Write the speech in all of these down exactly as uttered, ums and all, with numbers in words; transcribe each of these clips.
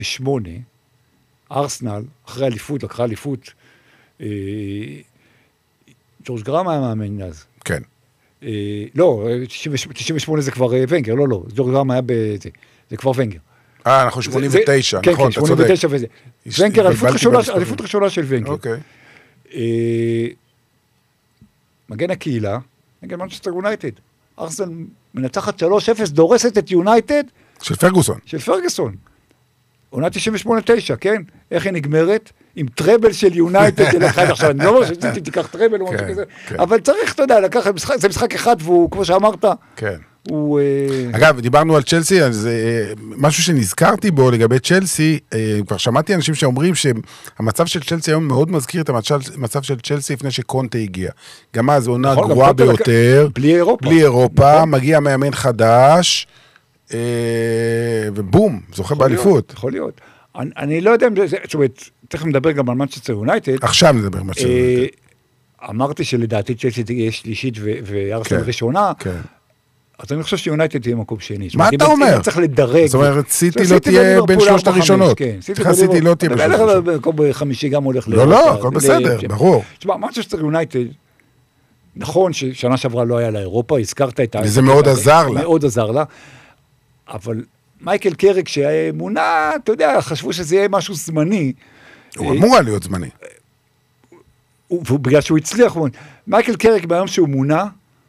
בשמונה, ארסנל, אחרי אליפות, לקחה אליפות, אה, ג'ורג' גרם היה מאמן אז. כן. אה, לא, תשעים ושמונה זה כבר ונגר, לא, לא, ג'ורג' גרם היה בזה, זה כבר ונגר. אה, אנחנו שמונים ותשע, כן, נכון, כן, אתה צודק. שמונים ותשע וזה. ונגר, אליפות ראשונה של ונגר. אוקיי. אה, מגן הקהילה, נגד מנצ'סטר יונייטד. ארסנל מנצחת שלוש אפס, דורסת את יונייטד. של פרגוסון. של פרגוסון. עונה תשעים ושמונה תשע, כן? איך היא נגמרת? עם טראבל של יונייטד של אחד. עכשיו, אני לא אומר שציתי תיקח טראבל או משהו כזה, אבל צריך, אתה יודע, לקחת, זה משחק אחד, והוא, כמו שאמרת, כן. הוא... אגב, דיברנו על צ'לסי, אז משהו שנזכרתי בו לגבי צ'לסי, כבר שמעתי אנשים שאומרים שהמצב של צ'לסי היום מאוד מזכיר את המצב של צ'לסי לפני שקונטה הגיע. גם אז עונה גרועה ביותר, בלי אירופה. בלי אירופה, מגיע מאמן חדש, ובום, זוכה באליפות. יכול להיות. אני לא יודע אם זה, זאת אומרת, תכף נדבר גם על מנצ'סטר יונייטד. עכשיו נדבר על מנצ'סטר יונייטד. אמרתי שלדעתי צ'לסי תהיה שלישית וארסנל ראשונה. כן. אז אני חושב שיונייטד תהיה מקום שני. מה אתה אומר? צריך לדרג. זאת אומרת, סיטי לא תהיה בין שלושת הראשונות. סליחה, סיטי לא תהיה בין שלושת הראשונות. מקום חמישי גם הולך לא, לא, הכל בסדר, ברור. תשמע, מנצ'סטר יונייטד, נכון ששנה שעברה לא היה לאירופה, הזכרת את ה... וזה מאוד עזר לה. מאוד עזר לה, אבל מייקל קריק שהאמונה, אתה יודע, חשבו שזה יהיה משהו זמני. הוא אמור להיות זמני. בגלל שהוא הצליח, מייקל קריק ביום שהוא מונה,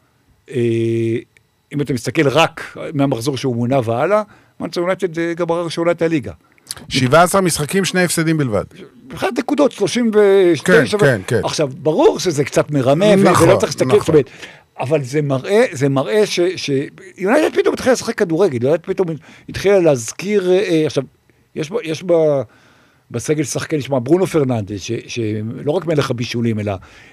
אם אתה מסתכל רק מהמחזור שהוא מונה והלאה, מנצ'סטר יונייטד גמרה ראשונה את הליגה. שבעה עשר משחקים, שני הפסדים בלבד. מבחינת נקודות, שלושים ושתיים. כן, כן, כן. עכשיו, ברור שזה קצת מרמה, ולא צריך להסתכל, זאת אומרת, אבל זה מראה, זה מראה ש... יונייטד פתאום התחילה לשחק כדורגל, יונייטד פתאום התחילה להזכיר, עכשיו, יש בה... בסגל שחקן, נשמע, ברונו פרננדס, שלא רק מלך הבישולים, אלא